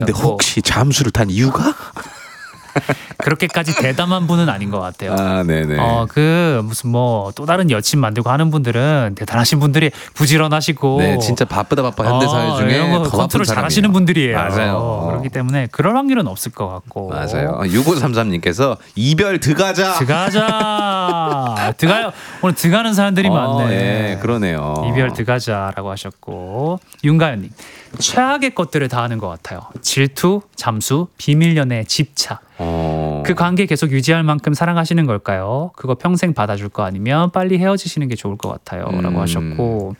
근데 혹시 잠수를 탄 이유가? 그렇게까지 대담한 분은 아닌 것 같아요. 아, 네네. 그 무슨 뭐 또 다른 여친 만들고 하는 분들은 대단하신 분들이 부지런하시고, 네, 진짜 바쁘다 현대사회 중에 이런 거 더 바쁜 컨트롤 사람이에요. 잘하시는 분들이에요. 맞아요. 그렇기 때문에 그럴 확률은 없을 것 같고. 맞아요. 6533님께서 이별 드가자. 드가요. 오늘 드가는 사람들이 많네. 네, 그러네요. 이별 드가자라고 하셨고, 윤가연님, 최악의 것들을 다 하는 것 같아요. 질투, 잠수, 비밀 연애, 집착. 그 관계 계속 유지할 만큼 사랑하시는 걸까요? 그거 평생 받아줄 거 아니면 빨리 헤어지시는 게 좋을 것 같아요. 라고 하셨고,